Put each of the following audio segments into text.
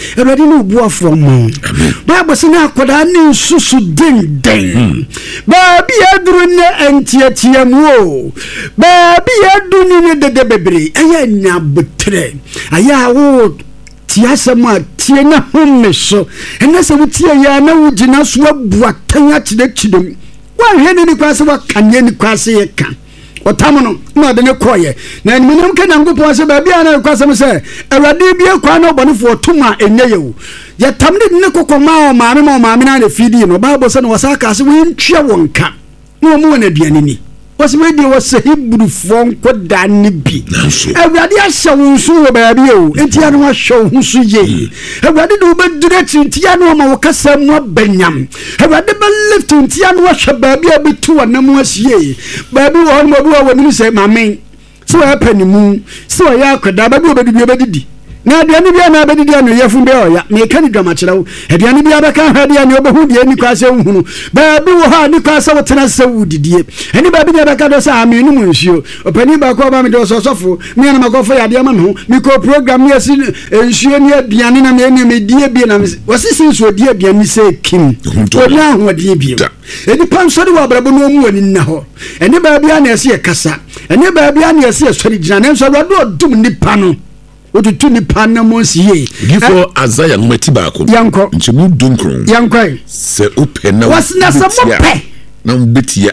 Awurade no buafo mo Bible say na akoda ne susu den baabi aduru ne antiatia mu o baabi adu ne de bebre aya nyabotre aya wo tiasema tie na homme so ena se wutie ya na wugina so abuatan akidakidem wa hene ni kwase wa kanye ni kwase ye kan otamono na de ne koye na minam ka nyankopon se ba bia na kwase me se awrade bia kwa na obonefo tuma enye yewu ya tamne ne kokoma o maame na de fidi no Bible se no wasaka se we ntwa wonka no mu na duane ni wasi we di wase Hebrew fon ko dan bi awrade ahye wonsu wo ba bia o entia no ahye wonsu ye awrade do be direct entia no ma wo kasa mu abanyam awrade be lift entia no ahye ba bia betu wanam asie ba bi wo no bo wo ni se mamen so ya panimu so ya akoda ba bi obedi bi obedi na aduane bia na abedi dia no yefun be oya me ka ni dwama kyerɛw aduane bia bɛka ha dia ne obehu dia ni kwase hunu ba bi wo ha ni kwase wotena se wudidie ani ba bi dia bɛka do sa amenu mu nsuo opani ba ko ba me do sosofo me na makofo ya dia ma no me ko program ne asi nsuo ne aduane na me die bi na wasisi nsuo die aduane se kim ona ho die bi eni pansori wa brabo no mu ani na ho eni ba bia na asi kasa eni ba bia na asi sori gina ne so do dum nipa no otutu ni panna monsie gifo Isaiah ngmati baako nchemu dunkron yankwa se open na wasna se mope na mbetia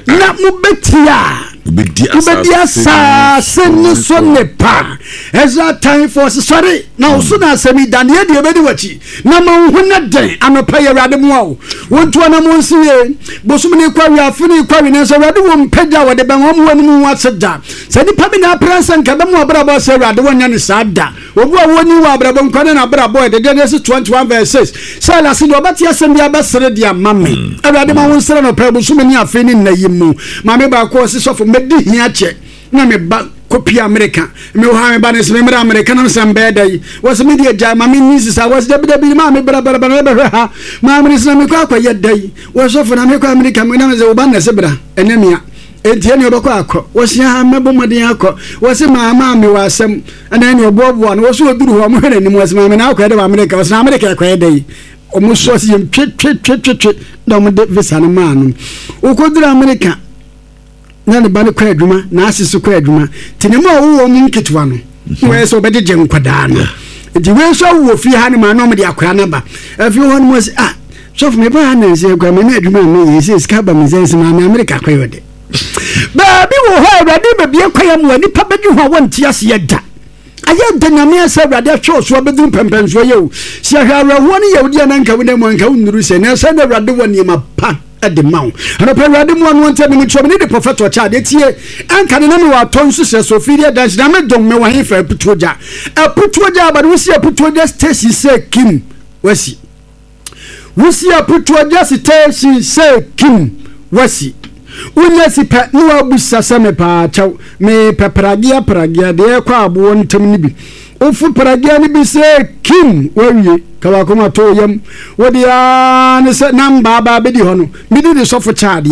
ubedia sa sen so nepa eza time for sorry na usu na semi daniel de obedi wachi na manhuna den anopa ye rade mu awo wontu na monsie bosum ni kwawi afuni kwawi na so rade wo mpagya wode ben wo mu anu waseda se ni pa bi na pransa nka be mu abrabo se rade wonya ni sada obu a woni wa abrabo nkwane na abrabo de de 21:6 sala si do batia sem bia basere dia mame rade ma won sere no pa bosum ni afeni na yimu mame ba ko se sofo medi hia che na me ba copy America me ha me ba ne se me America na se mbe dai was me dia ja mame ni sisa was de ma me bra ha mame ni se me kwa kwa yedai was sofo na me kwa America me na me ze oba na se bra enemia enti ne obako akọ was ya mebo modin akọ was mama me wasem ana ne obobo na was oduru ho mo hene ni was mame na akọ de America was na America kwa yedai omuso si twe na mo de visa na manu ukodura America na ne ba ne kwa adwuma na asisi kwa adwuma tinemu wo mu nketwa no we so be de nkwada no di we so wo fi ha ne ma no me de akwa na ba afi ho no si so for me ba na se kwa me na adwuma me yesi ska ba me se ma America kwa yode ba bi wo ha awrade be bi kwa ya mu ani pa be ho wonti ase yeda aye de na me se awrade hwe so be dum pempenso ye o si ahwa ho ne ye odi na nka wo ne mo nka unuru se na se na awrade woni ma pa de maw ana pewrade mu anu ante me twom ne de prophet o cha de tie anka ne na me wa tonso se sofiria dance na me dom me wa hefa putoja ba de wusi putoja station se kim wasi wusi putoja station se kim wasi unya sipa ni wa busa se me pa chaw me pepragia de kwa abo ntem ni bi ofu pragia ni bi se kim wawie kawa kuma to yam wodia ne se number ba be di hono mi di so for charge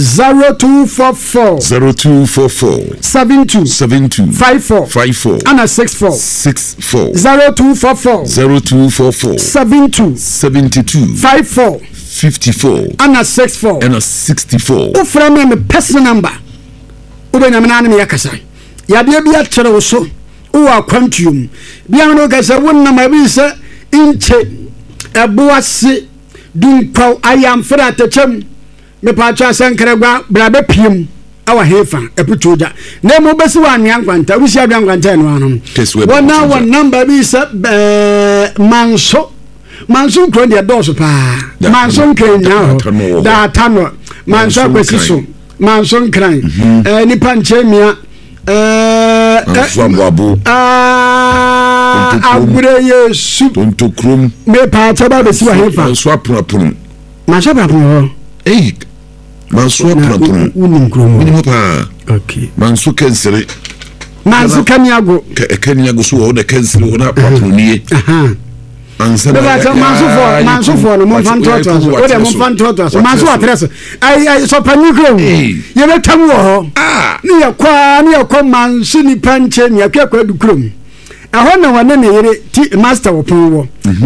0244 72 54 ana 64 0244 72 54 ana 64 ofra me personal number ubenya me na me yakasa ya de bia kire wo so o akwantuum bia no ka se wonna ma bi se inche eboase dunkwa ayamfra atachem me pa cha sankragwa brabe piem awa hefa eputoja na mo besi wa anwan kwanta wusi adwan kwanta no anom wona wa number bi se manso kro de doso pa manso kenya da tano manso kwesiso manso nkran nipa nchemia Swamwabu agure yesu tontokrum me pa chaba be siwa hefa swaproprum ma chaba pro swaproprum unim kromo unim pa okay mansu kensere mansu kaniago so ho de kensere ho na patroniye mansu for no mon fantoto o de mon fantoto mansu address ai so panikro ye betam wo ho ni yakwa mansu ni panche ni akwa dukrom ehona wane ne yere master wo pon wo